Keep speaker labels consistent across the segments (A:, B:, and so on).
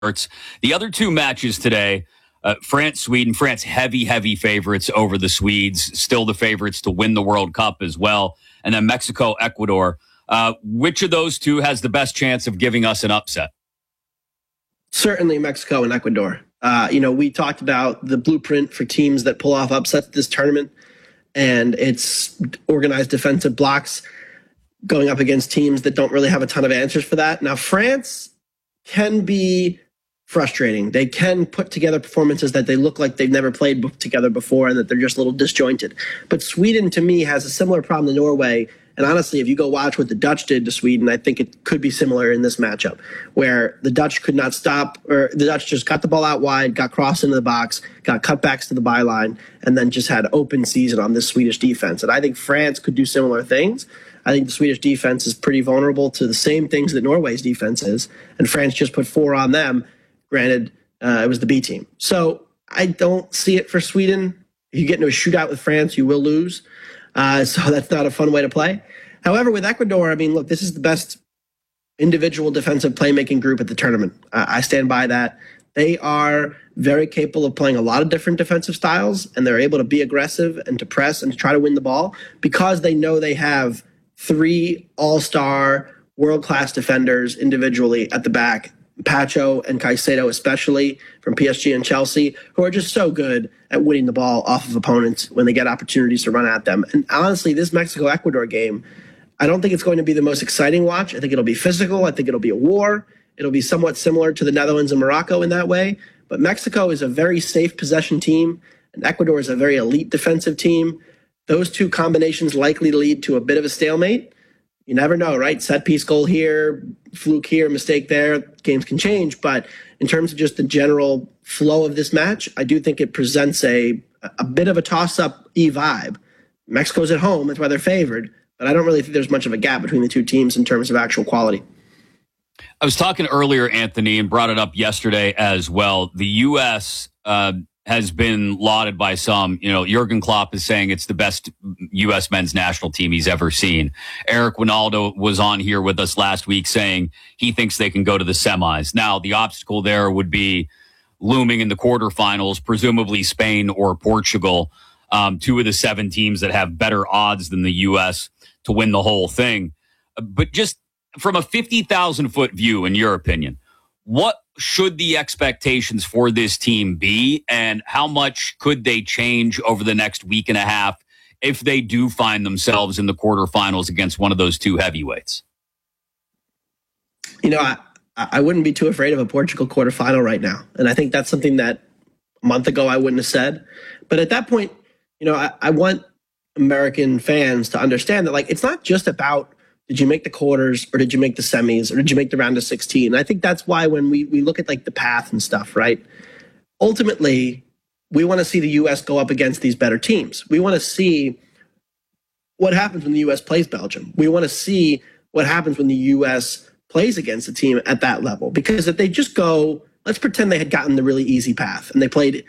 A: The other two matches today, France, Sweden. France heavy favorites over the Swedes, still the favorites to win the World Cup as well. And then Mexico, Ecuador. Which of those two has the best chance of giving us an upset?
B: Certainly Mexico and Ecuador. We talked about the blueprint for teams that pull off upsets this tournament, and it's organized defensive blocks going up against teams that don't really have a ton of answers for that. Now, France can be frustrating. They can put together performances that they look like they've never played together before and that they're just a little disjointed. But Sweden, to me, has a similar problem to Norway. And honestly, if you go watch what the Dutch did to Sweden, I think it could be similar in this matchup, where the Dutch could not stop, or the Dutch just got the ball out wide, got crossed into the box, got cutbacks to the byline, and then just had open season on this Swedish defense. And I think France could do similar things. I think the Swedish defense is pretty vulnerable to the same things that Norway's defense is, and France just put 4 on them. Granted, it was the B team. So I don't see it for Sweden. If you get into a shootout with France, you will lose. So that's not a fun way to play. However, with Ecuador, I mean, look, this is the best individual defensive playmaking group at the tournament. I stand by that. They are very capable of playing a lot of different defensive styles, and they're able to be aggressive and to press and to try to win the ball because they know they have 3 all-star world-class defenders individually at the back, Pacho and Caicedo especially from PSG and Chelsea, who are just so good at winning the ball off of opponents when they get opportunities to run at them. And honestly, this Mexico-Ecuador game, I don't think it's going to be the most exciting watch. I think it'll be physical. I think it'll be a war. It'll be somewhat similar to the Netherlands and Morocco in that way. But Mexico is a very safe possession team, and Ecuador is a very elite defensive team. Those two combinations likely lead to a bit of a stalemate. You never know, right? Set piece goal here, fluke here, mistake there. Games can change. But in terms of just the general flow of this match, I do think it presents a bit of a toss-up vibe. Mexico's at home. That's why they're favored. But I don't really think there's much of a gap between the two teams in terms of actual quality.
A: I was talking earlier, Anthony, and brought it up yesterday as well. The U.S. Has been lauded by some. Jurgen Klopp is saying it's the best U.S. men's national team he's ever seen. Eric Winaldo was on here with us last week saying he thinks they can go to the semis. Now, the obstacle there would be looming in the quarterfinals, presumably Spain or Portugal, 2 of the 7 teams that have better odds than the U.S. to win the whole thing. But just from a 50,000-foot view, in your opinion, what should the expectations for this team be, and how much could they change over the next week and a half if they do find themselves in the quarterfinals against one of those 2 heavyweights?
B: I wouldn't be too afraid of a Portugal quarterfinal right now. And I think that's something that a month ago I wouldn't have said. But at that point, I want American fans to understand that, it's not just about did you make the quarters or did you make the semis or did you make the round of 16? And I think that's why when we look at the path and stuff, right? Ultimately, we want to see the U.S. go up against these better teams. We want to see what happens when the U.S. plays Belgium. We want to see what happens when the U.S. plays against a team at that level. Because if they just go, let's pretend they had gotten the really easy path and they played,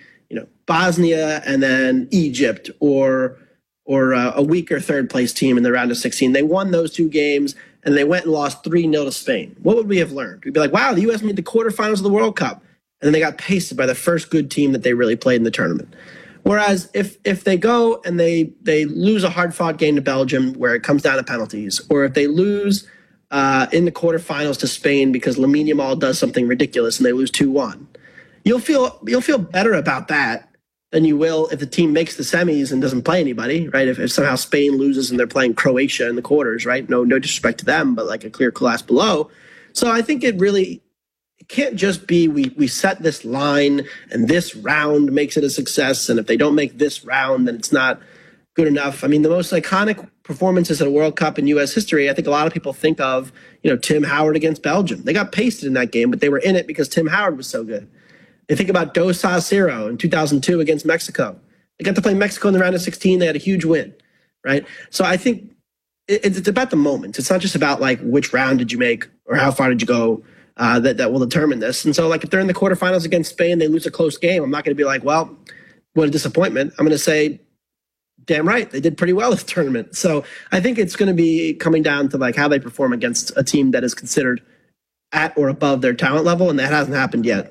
B: Bosnia and then Egypt or a weaker third place team in the round of 16. They won those 2 games and they went and lost 3-0 to Spain. What would we have learned? We'd be like, wow, the U.S. made the quarterfinals of the World Cup. And then they got pasted by the first good team that they really played in the tournament. Whereas if they go and they lose a hard-fought game to Belgium where it comes down to penalties, or if they lose in the quarterfinals to Spain because Lamine Yamal does something ridiculous and they lose 2-1, you'll feel better about that than you will if the team makes the semis and doesn't play anybody, right? If somehow Spain loses and they're playing Croatia in the quarters, right? No disrespect to them, but a clear class below. So I think it can't just be we set this line and this round makes it a success, and if they don't make this round, then it's not good enough. I mean, the most iconic performances at a World Cup in U.S. history, I think a lot of people think of, Tim Howard against Belgium. They got pasted in that game, but they were in it because Tim Howard was so good. They think about Dos San Siro in 2002 against Mexico. They got to play Mexico in the round of 16. They had a huge win, right? So I think it's about the moment. It's not just about which round did you make or how far did you go that will determine this. And so if they're in the quarterfinals against Spain, they lose a close game. I'm not going to be well, what a disappointment. I'm going to say, damn right, they did pretty well this tournament. So I think it's going to be coming down to how they perform against a team that is considered at or above their talent level, and that hasn't happened yet.